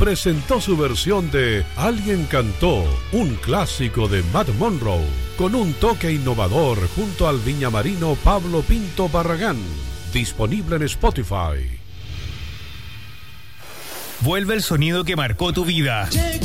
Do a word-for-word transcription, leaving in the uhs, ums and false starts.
presentó su versión de Alguien cantó, un clásico de Matt Monroe, con un toque innovador junto al viñamarino Pablo Pinto Barragán, disponible en Spotify. Vuelve el sonido que marcó tu vida.